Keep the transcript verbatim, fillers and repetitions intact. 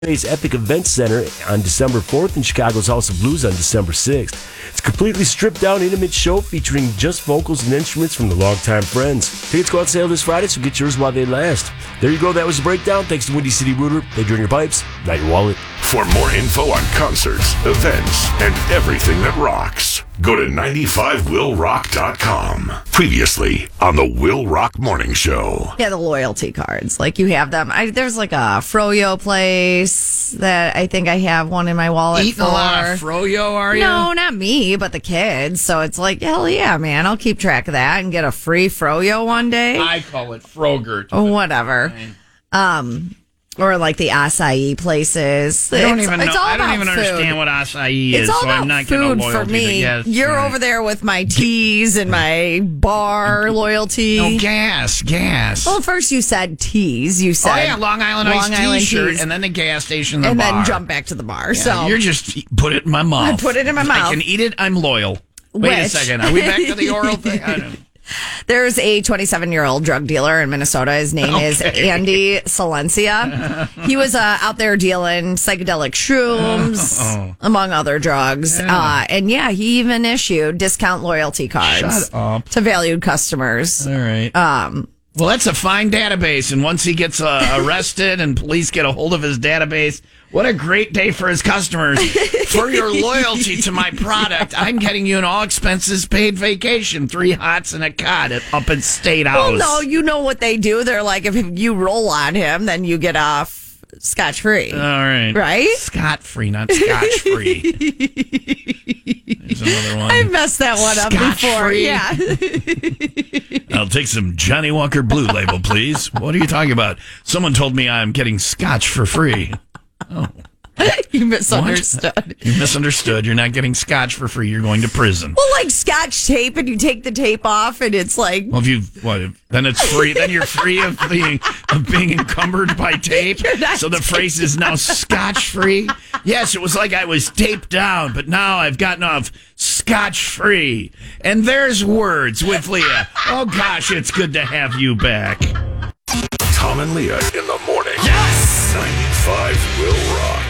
Epic Event Center on December fourth and Chicago's House of Blues on December sixth. It's a completely stripped-down, intimate show featuring just vocals and instruments from the longtime friends. Tickets go on sale this Friday, so get yours while they last. There you go. That was the breakdown. Thanks to Windy City Rooter. They drain your pipes, not your wallet. For more info on concerts, events, and everything that rocks, go to nine five will rock dot com. Previously on the Will Rock Morning Show. Yeah, the loyalty cards. Like, you have them. I, there's like a Froyo place that I think I have one in my wallet Eating for. a lot of Froyo, are you? No, not me, but the kids. So it's like, hell yeah, man. I'll keep track of that and get a free Froyo one day. I call it Frogurt. Or whatever. Um... Or like the acai places. I don't it's, even it's know. all I don't about even food. understand what acai is, It's all so about I'm not food going to for me. Yes, You're right. over there with my teas and my bar loyalty. No, gas, gas. Well, first you said teas. You said oh, yeah, Long Island Long iced Island T-shirt, teas. and then the gas station, the and bar. then jump back to the bar. Yeah, so you're just put it in my mouth. I put it in my I mouth. can eat it. I'm loyal. Wait a Which? second. Are we back to the oral thing? I don't know. There's a twenty-seven-year-old drug dealer in Minnesota. His name Okay. is Andy Silencia. He was uh, out there dealing psychedelic shrooms, Oh. among other drugs. Yeah. Uh, and yeah, he even issued discount loyalty cards Shut up. to valued customers. All right. Um, Well, that's a fine database, and once he gets uh, arrested and police get a hold of his database, what a great day for his customers. For your loyalty to my product, I'm getting you an all-expenses-paid vacation, three hots and a cot at, up at State House. well, no, you know what they do. They're like, if you roll on him, then you get off scotch-free. All right. Right? Scot-free, not scotch-free. There's another one. I messed that one up before. Scotch-free? Yeah. I'll take some Johnny Walker Blue Label, please. What are you talking about? Someone told me I'm getting scotch for free. Oh. You misunderstood. You misunderstood. You're not getting scotch for free. You're going to prison. Well, like scotch tape, and you take the tape off, and it's like, Well, if you what? if- Then it's free. Then you're free of being of being encumbered by tape. not So the phrase is now scotch free. Yes, it was like I was taped down, but now I've gotten off scotch free. And there's words with Leah. Oh gosh, it's good to have you back. Tom and Leah in the morning. Yes! ninety-five will rock.